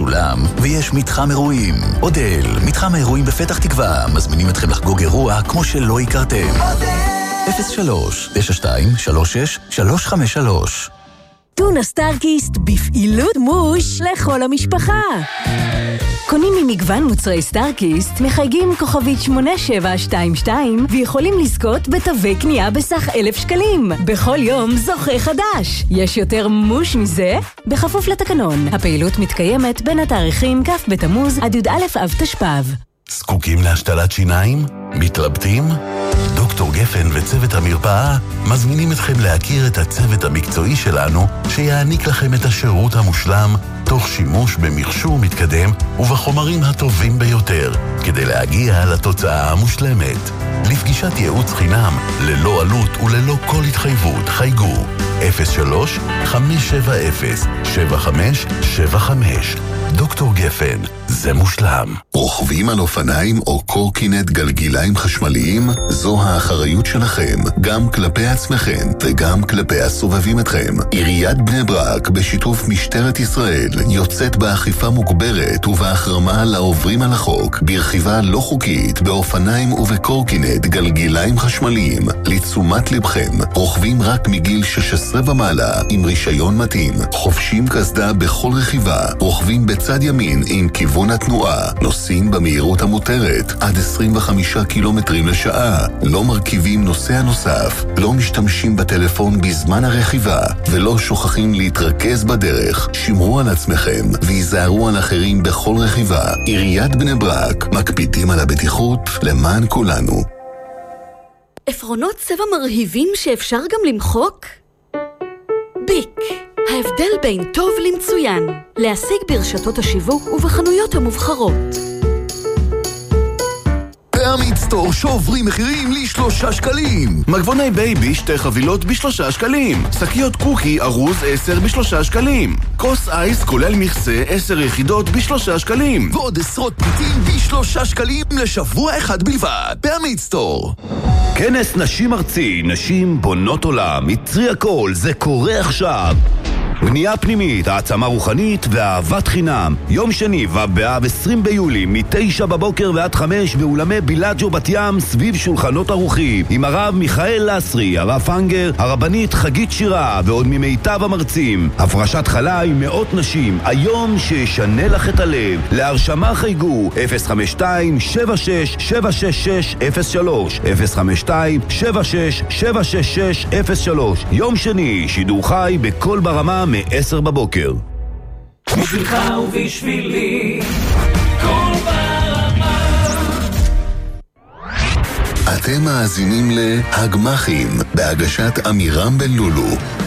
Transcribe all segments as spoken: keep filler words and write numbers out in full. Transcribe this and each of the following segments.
משולם, ויש מתחם אירועים. אודל, מתחם האירועים בפתח תקווה, מזמינים אתכם לחגוג אירוע כמו שלא הכרתם. אפס שלוש תשע שתיים שלוש שש שלוש חמש שלוש. טונה סטארקיסט בפעילות מוש לכל המשפחה. קונים ממגוון מוצרי סטארקיסט, מחייגים כוכבית שמונה שבע שתיים שתיים ויכולים לזכות בתווי קנייה בסך אלף שקלים. בכל יום זוכה חדש. יש יותר מוש מזה? בכפוף לתקנון. הפעילות מתקיימת בין התאריכים כ' בתמוז עד י"א אב תשפ"ב. זקוקים להשתלת שיניים? מתלבטים? דוקטור גפן וצוות המרפאה מזמינים אתכם להכיר את הצוות המקצועי שלנו שיעניק לכם את השירות המושלם תוך שימוש במכשור מתקדם ובחומרים הטובים ביותר כדי להגיע לתוצאה המושלמת. לפגישת ייעוץ חינם ללא עלות וללא כל התחייבות חייגו אפס שלוש חמש שבע אפס שבע חמש שבע חמש. דוקטור גפן, זה מושלם. רוכבים על אופניים או קורקינט גלגיליים חשמליים? זו האחריות שלכם, גם כלפי עצמכם וגם כלפי הסובבים אתכם. עיריית בני ברק בשיתוף משטרת ישראל יוצאת באכיפה מוגברת ובהחרמה לעוברים על החוק ברכיבה לא חוקית באופניים ובקורקינט גלגיליים חשמליים. לתשומת לבכם, רוכבים רק מגיל שש עשרה ומעלה עם רישיון מתאים, חובשים קסדה בכל רכיבה, רוכבים בצד ימין עם כיוון התנועה, נוסעים במהירות המותרת עד עשרים וחמישה קילומטרים לשעה, לא מרכיבים נוסע נוסף, לא משתמשים בטלפון בזמן הרכיבה ולא שוכחים להתרכז בדרך. שמרו על עצמכם ויזהרו על אחרים בכל רכיבה. עיריית בני ברק, מקפידים על הבטיחות למען כולנו. עפרונות צבע מרהיבים שאפשר גם למחוק? ביק, ההבדל בין טוב למצוין, להשיג ברשתות השיווק ובחנויות המובחרות. בעמית סטור שוברים מחירים לשלושה שקלים. מגבוני בייבי שתי חבילות בשלושה שקלים. שקיות קוקי ארוז עשר בשלושה שקלים. כוס אייס כולל מכסה עשר יחידות בשלושה שקלים. ועוד עשרות פריטים בשלושה שקלים לשבוע אחד בלבד. בעמית סטור. כנס נשים ארצי, נשים בונות עולם, יצרי הכל, זה קורה עכשיו. בנייה פנימית, העצמה רוחנית ואהבת חינם. יום שני ובאב עשרים ביולי מתשע בבוקר ועד חמש באולמי בילאג'ו בת ים סביב שולחנות ערוכים עם הרב מיכאל לסרי, הרב פנגר, הרבנית חגית שירה ועוד ממיטב המרצים. הפרשת חלה עם מאות נשים, היום שישנה לך את הלב. להרשמה חייגו אפס חמש שתיים שבע שש שבע שש שש אפס שלוש אפס חמש שתיים שבע שש שבע שש שש אפס שלוש. יום שני שידור חי בכל ברמה מ-עשר בבוקר. בשבילך ובשבילי כל ברמה. אתם מאזינים להגמחים בהגשת אמירם בן לולו.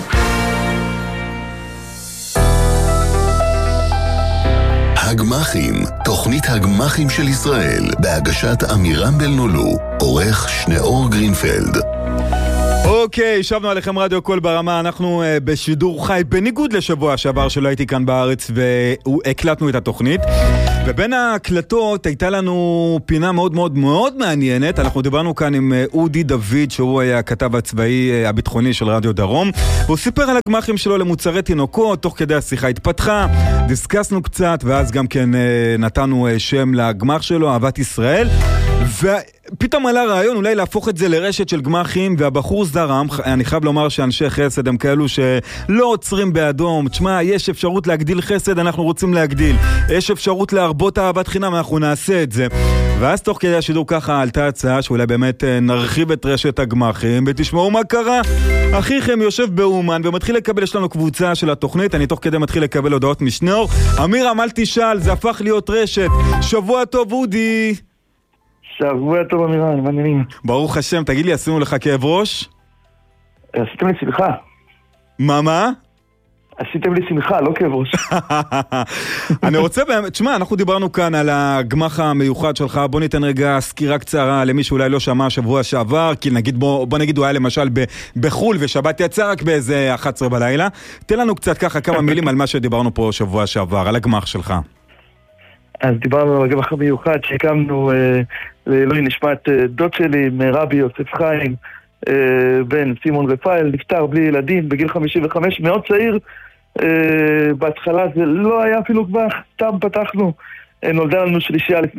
הגמחים, תוכנית הגמחים של ישראל בהגשת אמירם בן לולו. עורך שניאור גרינפלד. אוקיי, שבנו עליכם רדיו קול ברמה, אנחנו uh, בשידור חי, בניגוד לשבוע שעבר שלא הייתי כאן בארץ והקלטנו את התוכנית, ובין ההקלטות הייתה לנו פינה מאוד מאוד מאוד מעניינת. אנחנו דיברנו כאן עם uh, אודי דוד, שהוא היה הכתב הצבאי uh, הביטחוני של רדיו דרום, והוא סיפר על הגמחים שלו למוצרי תינוקות. תוך כדי השיחה התפתחה, דיסקסנו קצת, ואז גם כן uh, נתנו uh, שם לגמח שלו, אהבת ישראל, ופתאום עלה רעיון אולי להפוך את זה לרשת של גמחים, והבחור זרם. אני חייב לומר שאנשי חסד הם כאלו שלא עוצרים באדום. תשמע, יש אפשרות להגדיל חסד, אנחנו רוצים להגדיל. יש אפשרות להרבות אהבת חינם, אנחנו נעשה את זה. ואז תוך כדי השידור ככה עלתה הצעה שאולי באמת נרחיב את רשת הגמחים, ותשמעו מה קרה. אחיכם יושב באומן ומתחיל לקבל, יש לנו קבוצה של התוכנית, אני תוך כדי מתחיל לקבל הודעות משנור. אמירם, אל תשאל, זה הפך להיות רשת. שבוע טוב אודי. שבוע טוב אמירם, מעניינים. ברוך השם, תגיד לי, עשינו לך כאב ראש? עשיתם לי שמחה. מה מה? עשיתם לי שמחה, לא כאב ראש. אני רוצה באמת, תשמע, אנחנו דיברנו כאן על הגמח המיוחד שלך. בוא ניתן רגע סקירה קצרה למי שאולי לא שמע שבוע שעבר, כי נגיד, בוא, בוא נגיד הוא היה למשל בחול ושבת יצא רק באיזה אחת עשרה בלילה. תן לנו קצת ככה כמה מילים על מה שדיברנו פה שבוע שעבר, על הגמח שלך. אז דיברנו על הגמח המיוחד שהקמנו לעילוי נשמת דוד שלי, רבי יוסף חיים, בן סימון רפאל, נפטר בלי ילדים בגיל חמישים וחמש, מאוד צעיר, בהתחלה זה לא היה אפילו גמח, סתם פתחנו, נולדה לנו שלישייה לפני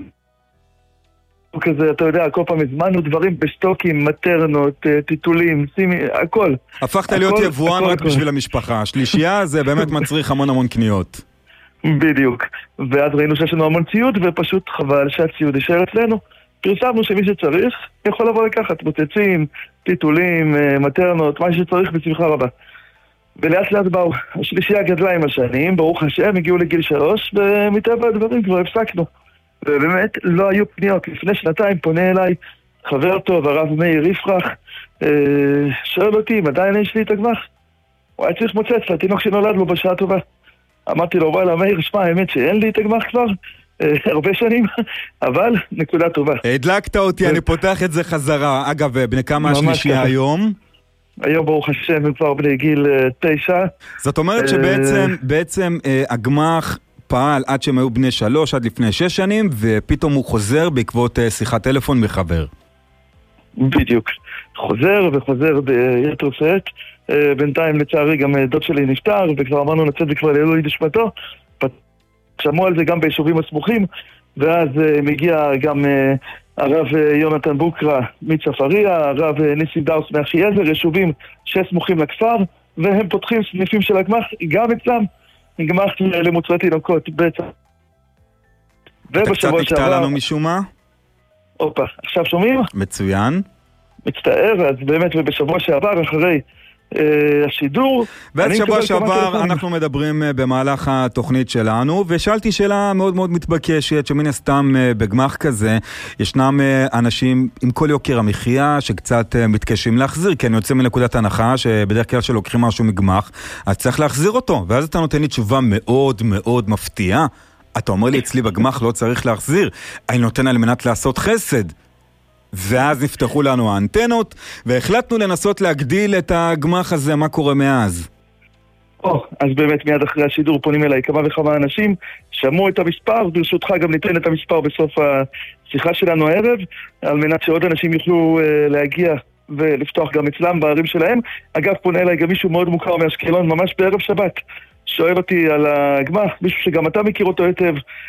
כזה, אתה יודע, כל פעם הזמנו דברים בסטוקים, מטרנות, טיטולים, סימי, הכל. הפכת להיות יבואן רק בשביל המשפחה. שלישייה זה באמת מצריך המון המון קניות. בדיוק. ואז ראינו שיש לנו המון ציוד, ופשוט חבל שהציוד יישאר אצלנו. פרסמנו שמי שצריך יכול לבוא לקחת מוצצים, טיטולים, מטרנות, מה שצריך בשמחה רבה. ולאט לאט באו, השלישייה גדלה עם השנים, ברוך השם, הגיעו לגיל שלוש, ומטבע הדברים כבר הפסקנו. ובאמת לא היו פניות. לפני שנתיים פונה אליי חבר טוב, הרב מאיר יפרח, שואל אותי, עדיין יש לי את הגמח? הוא היה צריך מוצץ לתינוק שנולד לו בשעה טובה. אמרתי לו, וואלה מאיר, שמע, האמת שאין לי את הגמח כבר הרבה שנים, אבל נקודה טובה. הדלקת אותי, אני פותח את זה חזרה. אגב, בני כמה השלישייה היום? היום ברוך השם הם כבר בני גיל תשע. זאת אומרת שבעצם בעצם הגמח פעל עד שהם היו בני שלוש, עד לפני שש שנים, ופתאום הוא חוזר בעקבות שיחת טלפון מחבר. בדיוק. חוזר וחוזר ביתר שאת. בינתיים לצערי גם דוד שלי נפטר, וכבר אמרנו לצאת וכבר לעילוי נשמתו. שמעו על זה גם ביישובים הסמוכים, ואז מגיע גם הרב יונתן בוקרה מצפריה, הרב ניסים דאוס מאחייזר, יישובים שסמוכים לכפר, והם פותחים סניפים של הגמח, גם אצלם. גמח למוצרי תינוקות בעצם. אתה קצת נקטע לנו משום מה? אופה, עכשיו שומעים? מצוין. מצטער, אז באמת ובשבוע שעבר אחרי אה, השידור... ואז שבוע שעבר אנחנו מדברים במהלך התוכנית שלנו, ושאלתי שאלה מאוד מאוד מתבקשת, שמן הסתם בגמח כזה, ישנם אנשים עם כל יוקר המחיה שקצת מתקשים להחזיר, כי אני יוצא מנקודת הנחה שבדרך כלל שלוקחים משהו מגמח, אז צריך להחזיר אותו, ואז אתה נותן לי תשובה מאוד מאוד מפתיעה. אתה אומר לי, אצלי בגמח לא צריך להחזיר, אני נותן על מנת לעשות חסד. ואז נפתחו לנו האנטנות, והחלטנו לנסות להגדיל את הגמח הזה. מה קורה מאז? או, אז באמת מיד אחרי השידור פונים אליי כמה וכמה אנשים, שמעו את המספר, ברשותך גם ניתן את המספר בסוף השיחה שלנו הערב, על מנת שעוד אנשים יוכלו uh, להגיע ולפתוח גם אצלם בערים שלהם. אגב, פונה אליי גם מישהו מאוד מוכר מאשקלון, ממש בערב שבת. שואל אותי על הגמח, מישהו שגם אתה מכיר אותו היטב,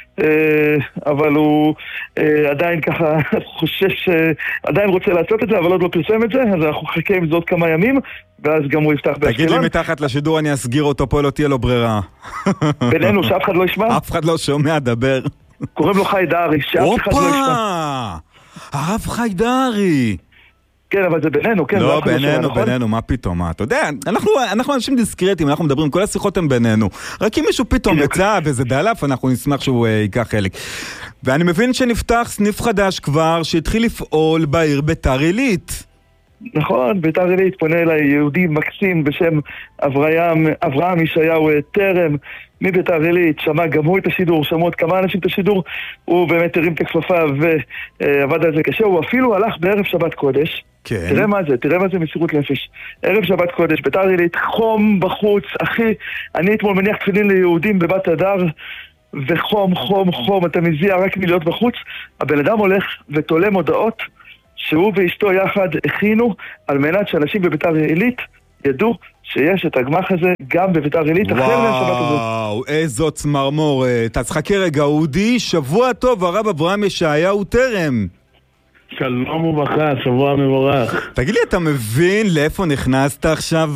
אבל הוא עדיין ככה חושש, עדיין רוצה לעשות את זה, אבל עוד לא פרסם את זה, אז אנחנו חכה עם זאת כמה ימים, ואז גם הוא יפתח באשקלון. תגיד לי מתחת לשידור, אני אסגיר אותו פה, לא תהיה לו ברירה. בינינו, שאף אחד לא ישמע? אף אחד לא שומע, דבר. קוראים לו חיידרי, שאף אחד לא ישמע. הרב חיידרי. כן, אבל זה בינינו, כן. לא, בינינו, בינינו, מה פתאום, מה? אתה יודע, אנחנו, אנחנו אנשים דיסקרטיים, אנחנו מדברים, כל השיחות הן בינינו. רק אם מישהו פתאום יצא וזה דלף, אנחנו נשמח שהוא ייקח חלק. ואני מבין שנפתח סניף חדש כבר, שהתחיל לפעול בעיר ביתר עילית. נכון, ביתר עילית פונה אליי יהודי מקסים בשם אברהם, אברהם ישעיהו תרם מביתר עילית, שמע גם הוא את השידור, שמעו עוד כמה אנשים את השידור, הוא באמת הרים את הכפפה ועבד על זה קשה, הוא אפילו הלך בערב שבת קודש. כן. תראה מה זה, תראה מה זה מסירות נפש. ערב שבת קודש, ביתר עילית, חום בחוץ, אחי, אני אתמול מניח תפילין ליהודים בבת הדר, וחום, חום, חום, אתה מזיע רק מלהיות בחוץ. הבן אדם הולך ותולה מודעות שהוא ואשתו יחד הכינו על מנת שאנשים בביתר עילית ידעו שיש את הגמח הזה גם בביתר עילית אחרי השבת הזאת. וואו, איזו צמרמורת. אז חכה רגע, אודי, שבוע טוב, הרב אברהם ישעיהו תרם. שלום וברכה, שבוע מבורך. תגיד לי, אתה מבין לאיפה נכנסת עכשיו?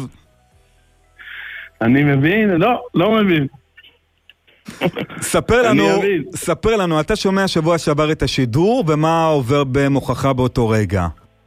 אני מבין? לא, לא מבין. ספר לנו, ספר לנו, אתה שומע שבוע שעבר את השידור, ומה עובר במוחך באותו רגע?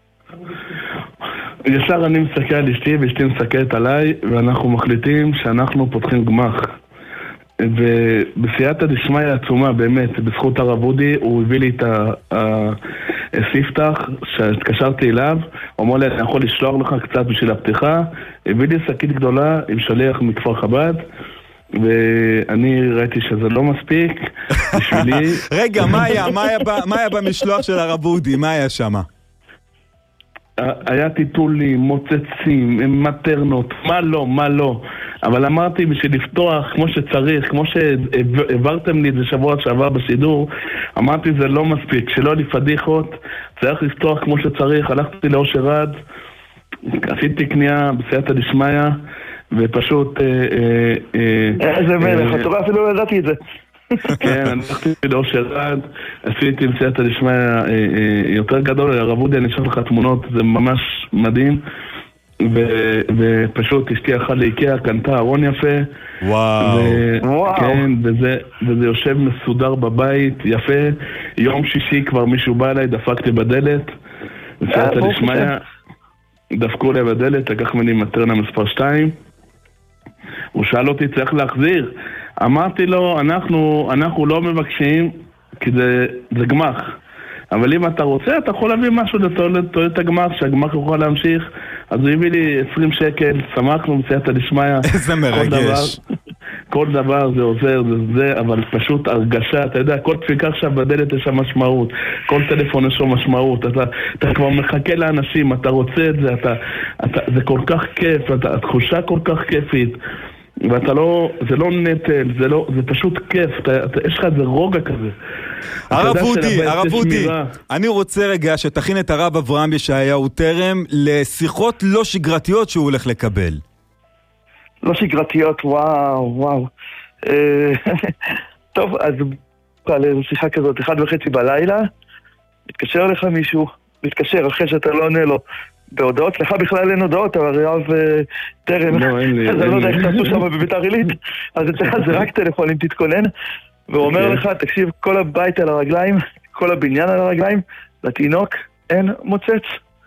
ישר אני מסתכל על אשתי, ואשתי מסתכלת עליי, ואנחנו מחליטים שאנחנו פותחים גמח. ובסייעתא דשמיא עצומה, באמת, בזכות הרב אודי, הוא הביא לי את הספתח, שהתקשרתי אליו, הוא אמר לי, אני יכול לשלוח לך קצת בשביל הפתיחה, הביא לי שקית גדולה עם שליח מכפר חב"ד, ואני ראיתי שזה לא מספיק בשבילי. רגע, מה היה? מה היה במשלוח של הרב אודי? מה היה שם? היה טיטולים, מוצצים, מטרנות, מה לא, מה לא. אבל אמרתי בשביל לפתוח כמו שצריך, כמו שהעברתם לי את זה שבוע שעבר בשידור, אמרתי זה לא מספיק, שלא לפדיחות, צריך לפתוח כמו שצריך. הלכתי לאושר עד, עשיתי קנייה בסייעתא דשמיא, ופשוט... איזה מלך, אתה רואה אפילו לא ידעתי את זה. כן, אני הלכתי לאושר עד, עשיתי בסייעתא דשמיא יותר גדול, הרב אודי, אני אשלח לך תמונות, זה ממש מדהים. ופשוט אשתי אחת לאיקאה, קנתה ארון יפה. וואו. כן, וזה יושב מסודר בבית, יפה. יום שישי כבר מישהו בא אליי, דפקתי בדלת. בסייעתא דשמיא, דפקו לי בדלת, לקח ממני מטרנה מספר שתיים. הוא שאל אותי, צריך להחזיר. אמרתי לו, אנחנו, אנחנו לא מבקשים, כי זה, זה גמח. אבל אם אתה רוצה, אתה יכול להביא משהו לתועלת את הגמח, שהגמח יכול להמשיך. אז הוא הביא לי עשרים שקל, שמחנו בסייעתא דשמיא. איזה מרגש. כל דבר זה עוזר, זה זה, אבל פשוט הרגשה, אתה יודע, כל דפיקה עכשיו בדלת יש שם משמעות, כל טלפון יש שם משמעות, אתה, אתה כבר מחכה לאנשים, אתה רוצה את זה, אתה, אתה, זה כל כך כיף, אתה, התחושה כל כך כיפית. ואתה לא, זה לא נטל, זה לא, זה פשוט כיף, אתה, אתה, יש לך איזה רוגע כזה. הרב אודי, הרב אודי, אני רוצה רגע שתכין את הרב אברהם ישעיהו טרם לשיחות לא שגרתיות שהוא הולך לקבל. לא שגרתיות, וואו, וואו. טוב, אז שיחה כזאת, אחד וחצי בלילה, מתקשר לך מישהו, מתקשר אחרי שאתה לא עונה לו. בהודעות, לך בכלל אין הודעות, אבל רב טרם, אז אני לא יודע איך תעשו שם בביתר עילית, אז אצלך זה רק טלפון אם תתכונן, והוא אומר לך, תקשיב, כל הבית על הרגליים, כל הבניין על הרגליים, לתינוק אין מוצץ.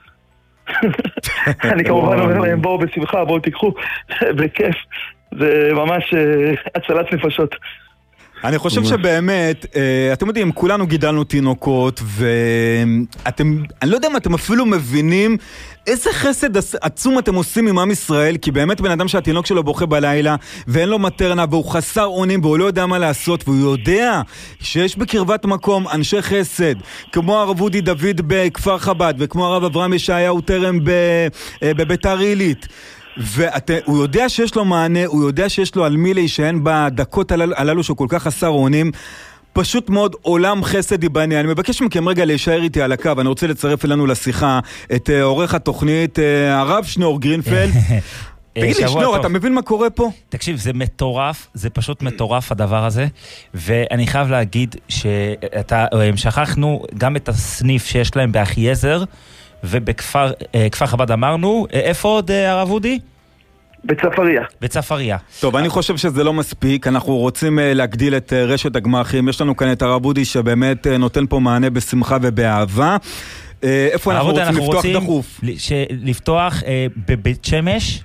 אני כמובן אומר להם, בואו בשמחה, בואו תיקחו, בכיף, זה ממש הצלת נפשות. אני חושב שבאמת, אתם יודעים, כולנו גידלנו תינוקות, ואתם, אני לא יודע אם אתם אפילו מבינים איזה חסד עצום אתם עושים עם עם ישראל, כי באמת בן אדם שהתינוק שלו בוכה בלילה, ואין לו מטרנה, והוא חסר אונים, והוא לא יודע מה לעשות, והוא יודע שיש בקרבת מקום אנשי חסד, כמו הרב אודי דוד בכפר חב"ד, וכמו הרב אברהם ישעיהו טרם בביתר עילית. והוא יודע שיש לו מענה, הוא יודע שיש לו על מי להישען בדקות הללו שהוא כל כך חסר אונים. פשוט מאוד עולם חסד ייבנה. אני מבקש מכם רגע להישאר איתי על הקו, אני רוצה לצרף אלינו לשיחה את עורך התוכנית, הרב שנור גרינפלד. תגיד לי, שנור, אתה מבין מה קורה פה? תקשיב, זה מטורף, זה פשוט מטורף הדבר הזה, ואני חייב להגיד ששכחנו גם את הסניף שיש להם באחייזר, ובכפר חב"ד אמרנו, איפה עוד הרב אודי? בצפריה. בצפריה. טוב, אני חושב שזה לא מספיק, אנחנו רוצים להגדיל את רשת הגמחים, יש לנו כאן את הרב אודי שבאמת נותן פה מענה בשמחה ובאהבה. איפה אנחנו רוצים לפתוח דחוף? לפתוח בבית שמש,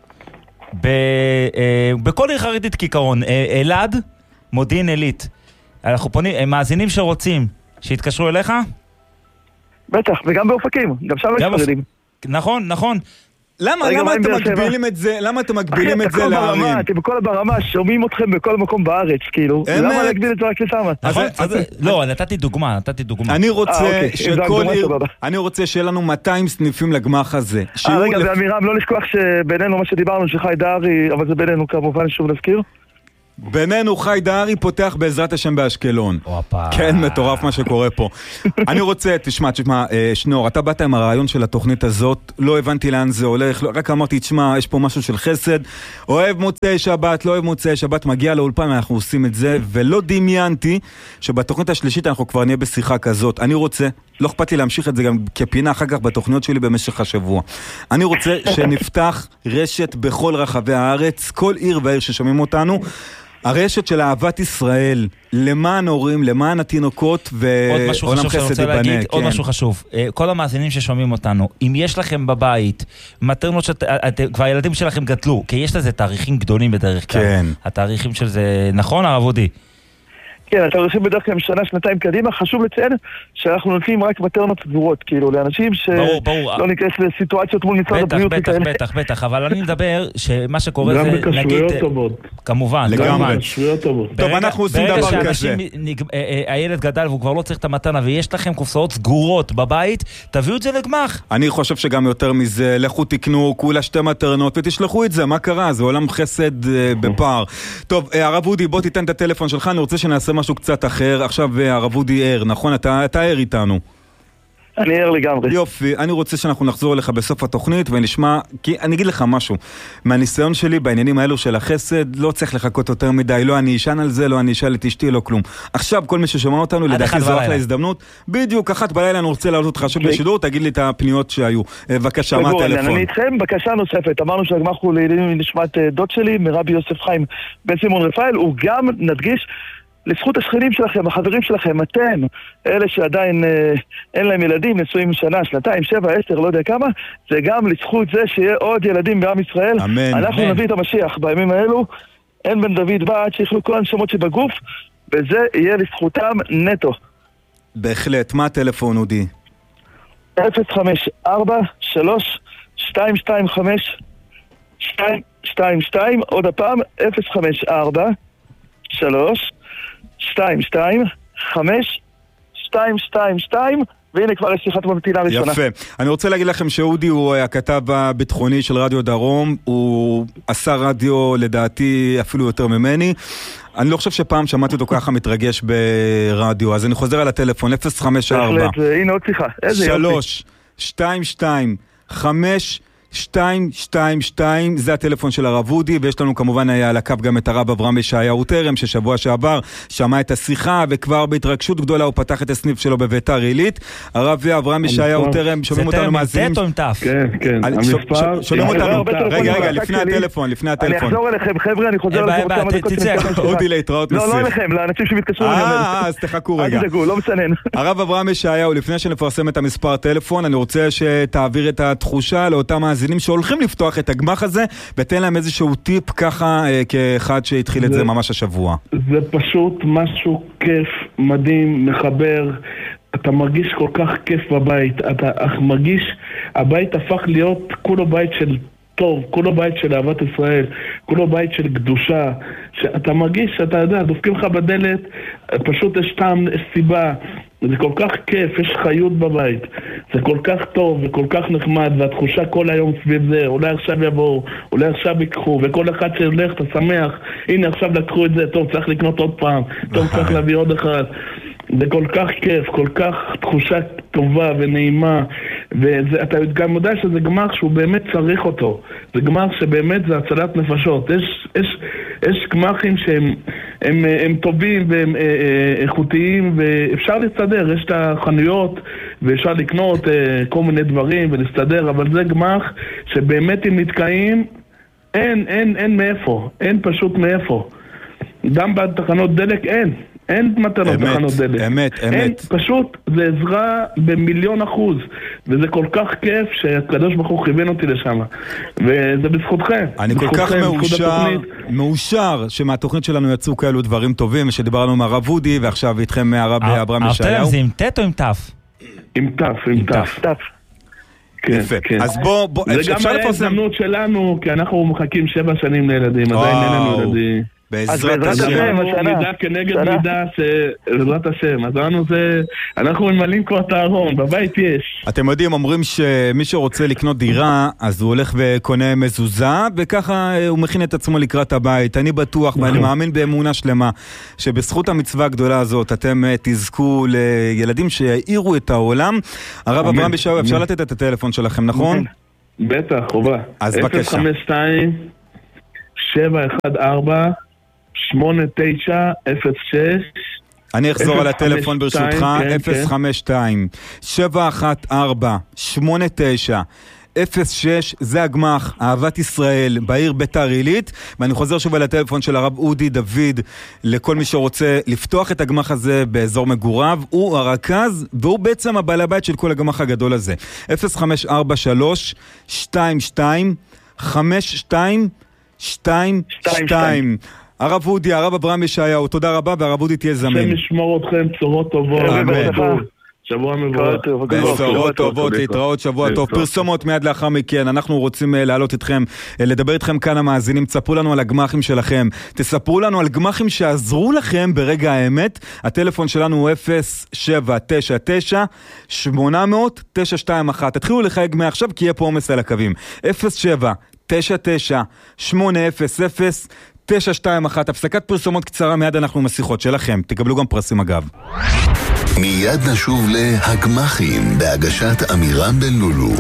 בכל עיר חרדית כעיקרון, אלעד, מודיעין עילית. אנחנו פונים, מאזינים שרוצים, שיתקשרו אליך? בטח, וגם באופקים, גם שם יש חרדים. נכון, נכון. למה, למה אתם מגבילים את זה, למה אתם מגבילים את זה לערים? אתם בכל ברמה, שומעים אתכם בכל מקום בארץ, כאילו. למה להגביל את זה רק לשמה? לא, נתתי דוגמה, נתתי דוגמה. אני רוצה שכל עיר, אני רוצה שיהיה לנו מאתיים סניפים לגמח הזה. רגע, ואמירם, לא לשכוח שבינינו מה שדיברנו, שחי דהרי, אבל זה בינינו כמובן, שוב נזכיר. בינינו חי דהרי פותח בעזרת השם באשקלון. כן, מטורף מה שקורה פה. אני רוצה, תשמע, תשמע, שנור, אתה באת עם הרעיון של התוכנית הזאת, לא הבנתי לאן זה הולך, רק אמרתי, תשמע, יש פה משהו של חסד, אוהב מוצאי שבת, לא אוהב מוצאי שבת, מגיע לאולפן, אנחנו עושים את זה, ולא דמיינתי שבתוכנית השלישית אנחנו כבר נהיה בשיחה כזאת. אני רוצה, לא אכפת לי להמשיך את זה גם כפינה אחר כך בתוכניות שלי במשך השבוע. אני רוצה שנפתח רשת בכל רחבי הארץ, כל עיר ועיר ששומעים אותנו, הרשת של אהבת ישראל, למען הורים, למען התינוקות ועולם חסד ייבנה. עוד משהו חשוב, כל המאזינים ששומעים אותנו, אם יש לכם בבית מטרנות שכבר הילדים שלכם גדלו, כי יש לזה תאריכים גדולים בדרך כלל. התאריכים של זה, נכון הרב אודי? כן, אתה הולכים בדרך כלל שנה, שנתיים קדימה, חשוב לציין שאנחנו נותנים רק מטרנות סגורות, כאילו, לאנשים שלא ניכנס לסיטואציות מול משרד הבריאות. בטח, בטח, בטח, אבל אני מדבר שמה שקורה זה, נגיד... גם בכשרויות טובות. כמובן, לגמרי. בכשרויות טובות. טוב, אנחנו עושים דבר כזה. הילד גדל והוא כבר לא צריך את המתנה, ויש לכם קופסאות סגורות בבית, תביאו את זה לגמח. אני חושב שגם יותר מזה, לכו תקנו כולה שתי מטרנות ותשלחו את זה, מה קרה? זה עולם חסד בפער. טוב, הרב אודי, בוא תיתן את הטלפון שלך, אני רוצה שנעשה משהו קצת אחר. עכשיו הרב אודי ער, נכון? אתה, אתה ער איתנו. אני ער לגמרי. יופי, אני רוצה שאנחנו נחזור אליך בסוף התוכנית ונשמע, כי אני אגיד לך משהו, מהניסיון שלי בעניינים האלו של החסד, לא צריך לחכות יותר מדי, לא אני אשן על זה, לא אני אשאל את אשתי, לא כלום. עכשיו כל מי ששומע אותנו, לדעתי זו אחלה הזדמנות, בדיוק, אחת בלילה אני רוצה לעלות אותך שוב בשידור, תגיד לי את הפניות שהיו. בבקשה, מה הטלפון? אני איתכם, בקשה נוספת, אמרנו שהגמח הוא לידי נשמת דוד שלי, מרבי יוסף חיים בן סימון רפאל, הוא גם נדגיש לזכות השכנים שלכם, החברים שלכם, אתם, אלה שעדיין אה, אין להם ילדים, נשואים שנה, שנתיים, שבע, עשר, לא יודע כמה, זה גם לזכות זה שיהיה עוד ילדים בעם ישראל. אמן. אנחנו אמן. נביא את המשיח בימים האלו, אין בן דוד בעד שיכלו כל הנשמות שבגוף, וזה יהיה לזכותם נטו. בהחלט, מה הטלפון אודי? אפס חמש ארבע שלוש שתיים שתיים חמש שתיים שתיים שתיים, עוד הפעם, אפס חמש ארבע שלוש שתיים שתיים חמש שתיים שתיים שתיים, והנה כבר יש שיחת ממתינה ראשונה. יפה. אני רוצה להגיד לכם שאודי הוא הכתב הביטחוני של רדיו דרום, הוא עשה רדיו לדעתי אפילו יותר ממני. אני לא חושב שפעם שמעתי אותו ככה מתרגש ברדיו, אז אני חוזר על הטלפון, אפס חמש ארבע הנה עוד שיחה, איזה יופי. שלוש שתיים שתיים חמש שתיים שתיים שתיים, זה הטלפון של הרב אודי, ויש לנו כמובן על הקו גם את הרב אברהם ישעיהו טרם, ששבוע שעבר שמע את השיחה, וכבר בהתרגשות גדולה הוא פתח את הסניף שלו בביתר עילית. הרב אברהם ישעיהו טרם, שומעים אותנו מאזינים? זה טרם טף. כן, כן, המספר... שומעים אותנו, רגע, רגע, לפני הטלפון, לפני הטלפון. אני אחזור אליכם, חבר'ה, אני חוזר אליכם. אודי להתראות נסיך. לא, לא אליכם, לאנשים שמתקשרו. אה, אז תחכו רגע. אל תדאגו, לא מצנן. הרב אברהם ישעיהו, לפני שנפרסם את המספר טלפון, אני רוצה שתעביר את התחושה לאותם מאזינים שהולכים לפתוח את הגמח הזה, ותן להם איזשהו טיפ ככה, כאחד שהתחיל את זה ממש השבוע. זה פשוט משהו כיף, מדהים, מחבר. אתה מרגיש כל כך כיף בבית. אתה מרגיש, הבית הפך להיות כולו בית של טוב, כולו בית של אהבת ישראל, כולו בית של קדושה, שאתה מרגיש שאתה יודע, דופקים לך בדלת, פשוט יש טעם, יש סיבה, זה כל כך כיף, יש חיות בבית, זה כל כך טוב וכל כך נחמד, והתחושה כל היום סביב זה, אולי עכשיו יבואו, אולי עכשיו ייקחו, וכל אחד שהולך אתה שמח, הנה עכשיו לקחו את זה, טוב צריך לקנות עוד פעם, טוב צריך להביא עוד אחד, זה כל כך כיף, כל כך תחושה טובה ונעימה, ואתה גם יודע שזה גמר שהוא באמת צריך אותו, זה גמר שבאמת זה הצלת נפשות. יש, יש, יש גמרים שהם הם, הם טובים והם אה, אה, איכותיים ואפשר להסתדר, יש את החנויות ואפשר לקנות אה, כל מיני דברים ולהסתדר, אבל זה גמר שבאמת אם נתקעים אין, אין, אין מאיפה, אין פשוט מאיפה, גם בתחנות דלק אין אין מתנות תחנות דלק. אמת, אמת. אין, פשוט זה עזרה במיליון אחוז, וזה כל כך כיף שהקדוש ברוך הוא כיוון אותי לשם, וזה בזכותכם. אני כל כך מאושר, מאושר שמהתוכנית שלנו יצאו כאלו דברים טובים, ושדיברנו מהרב אודי, ועכשיו איתכם מהרב אברהם ישעיהו. הרב זה עם טט או עם טף? עם טף, עם טף. יפה. אז בוא, בוא, זה גם היה הזדמנות שלנו, כי אנחנו מחכים שבע שנים לילדים, עדיין אין לנו ילדים. בעזרת השם, מידה כנגד מידה, בעזרת השם, אז אנחנו ממלאים כבר את הארון, בבית יש. אתם יודעים, אומרים שמי שרוצה לקנות דירה, אז הוא הולך וקונה מזוזה, וככה הוא מכין את עצמו לקראת הבית. אני בטוח, ואני מאמין באמונה שלמה, שבזכות המצווה הגדולה הזאת, אתם תזכו לילדים שיעירו את העולם. הרב אברהם ישעיהו, אפשר לתת את הטלפון שלכם, נכון? בטח, חובה. אז בבקשה. אפס חמש שתיים שבע אחת ארבע שמונה תשע אפס שש. אני אחזור על הטלפון ברשותך, אפס חמש שתיים שבע אחת ארבע שמונה תשע אפס שש, זה הגמח, אהבת ישראל בעיר ביתר עילית, ואני חוזר שוב על הטלפון של הרב אודי דוד לכל מי שרוצה לפתוח את הגמח הזה באזור מגוריו, הוא הרכז והוא בעצם הבעל הבית של כל הגמח הגדול הזה. אפס חמש ארבע שלוש שתיים שתיים חמש שתיים שתיים שתיים. הרב אודי, הרב אברהם ישעיהו, תודה רבה, והרב אודי תהיה זמין. השם ישמור אתכם, בשורות טובות. שבוע מבורך. בשורות טובות, להתראות, שבוע טוב. פרסומות מיד לאחר מכן, אנחנו רוצים להעלות אתכם, לדבר איתכם כאן המאזינים, תספרו לנו על הגמחים שלכם, תספרו לנו על גמחים שעזרו לכם ברגע האמת. הטלפון שלנו הוא אפס שבע תשע תשע שמונה אפס אפס תשע שתיים אחת. תתחילו לחייג מעכשיו כי יהיה פה עומס על הקווים. אפס שבע תשע תשע שמונה אפס אפס תשע שתיים אחת. הפסקת פרסומות קצרה, מיד אנחנו משיחות שלכם, תקבלו גם פרסים אגב. מיד נשוב להגמחים בהגשת אמירם בן לולו.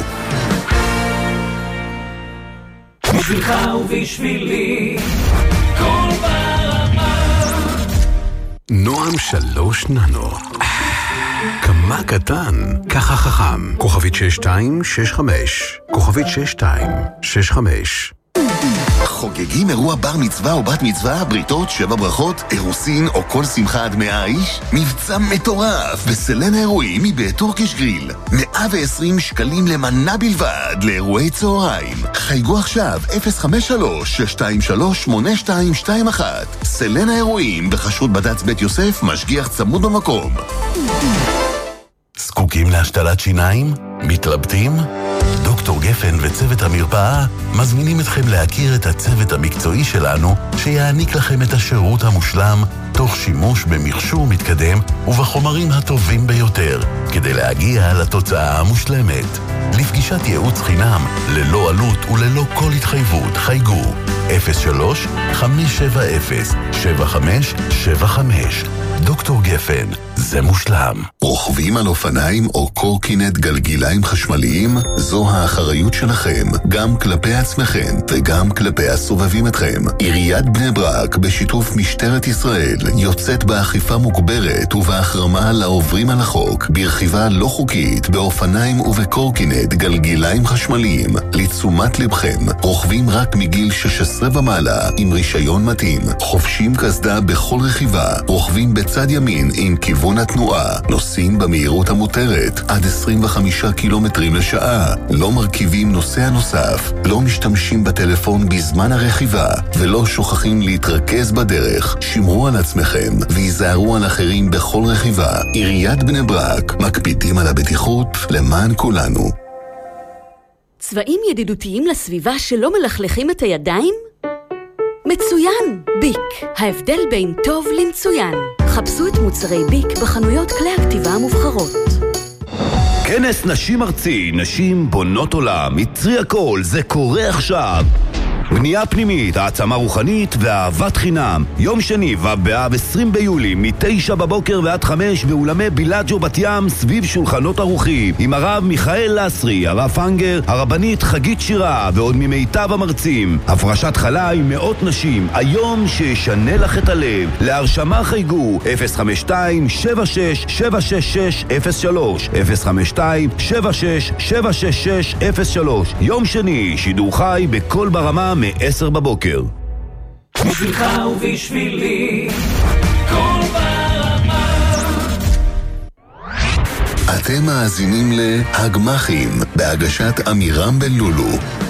בשבילך ובשבילי כל ברמה. נועם שלוש ננו. כמה קטן, ככה חכם. כוכבית שש שתיים שש חמש. כוכבית שש שתיים שש חמש. חוגגים אירוע בר מצווה או בת מצווה, בריתות, שבע ברכות, אירוסין או כל שמחה עד מאה איש? מבצע מטורף בסלן האירועים מבית טורקיש גריל. מאה ועשרים שקלים למנה בלבד לאירועי צהריים. חייגו עכשיו אפס חמש שלוש שש שתיים שלוש שמונה שתיים שתיים אחת. סלן האירועים בחשות בד"ץ בית יוסף, משגיח צמוד במקום. זקוקים להשתלת שיניים? מתלבטים? דוקטור גפן וצוות המרפאה מזמינים אתכם להכיר את הצוות המקצועי שלנו שיעניק לכם את השירות המושלם תוך שימוש במכשור מתקדם ובחומרים הטובים ביותר כדי להגיע לתוצאה המושלמת. לפגישת ייעוץ חינם ללא עלות וללא כל התחייבות חייגו אפס שלוש חמש שבע אפס שבע חמש שבע חמש. דוקטור גפן, זה מושלם. רוכבים על אופניים או קורקינט גלגיליים חשמליים? זו האחריות שלכם, גם כלפי עצמכם וגם כלפי הסובבים אתכם. עיריית בני ברק בשיתוף משטרת ישראל יוצאת באכיפה מוגברת ובהחרמה לעוברים על החוק ברכיבה לא חוקית באופניים ובקורקינט גלגיליים חשמליים. לתשומת לבכם, רוכבים רק מגיל שש עשרה ומעלה עם רישיון מתאים, חובשים קסדה בכל רכיבה, רוכבים בצד ימין עם כיוון התנועה, נוסעים במהירות המותרת עד עשרים וחמישה קילומטרים לשעה, לא מרכיבים נוסע נוסף, לא משתמשים בטלפון בזמן הרכיבה ולא שוכחים להתרכז בדרך. שמרו על עצמכם והיזהרו על אחרים בכל רכיבה. עיריית בני ברק, מקפידים על הבטיחות למען כולנו. צבעים ידידותיים לסביבה שלא מלכלכים את הידיים? מצוין! ביק, ההבדל בין טוב למצוין. חפשו את מוצרי ביק בחנויות כלי הכתיבה המובחרות. כנס נשים ארצי, נשים בונות עולם, יצרי הכל, זה קורה עכשיו. בנייה פנימית, העצמה רוחנית ואהבת חינם. יום שני ובאב עשרים ביולי מתשע בבוקר ועד חמש באולמי בילאג'ו בת ים סביב שולחנות ערוכים עם הרב מיכאל לסרי, הרב פנגר, הרבנית חגית שירה ועוד ממיטב המרצים. הפרשת חלה עם מאות נשים, היום שישנה לך את הלב. להרשמה חייגו אפס חמש שתיים שבע שש שבע שש שש אפס שלוש אפס חמש שתיים שבע שש שבע שש שש אפס שלוש. יום שני, שידור חי בכל ברמה מ-עשר בבוקר. בשבילך ובשבילי כל ברמה. אתם מאזינים להגמחים בהגשת אמירם בן לולו.